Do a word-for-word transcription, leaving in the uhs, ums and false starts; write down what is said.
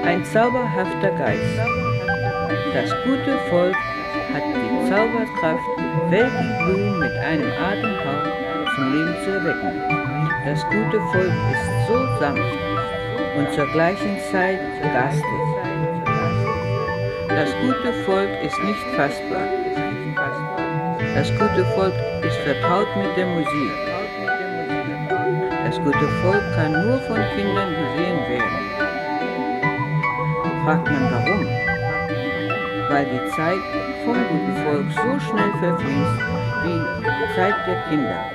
ein zauberhafter Geist. Das gute Volk hat die Zauberkraft, Weltblumen mit einem Atemhauch zum Leben zu erwecken. Das gute Volk ist so sanft und zur gleichen Zeit garstig. Das gute Volk ist nicht fassbar. Das gute Volk ist vertraut mit der Musik. Das gute Volk kann nur von Kindern gesehen werden. Fragt man warum? Weil die Zeit vom guten Volk so schnell verfließt wie die Zeit der Kinder.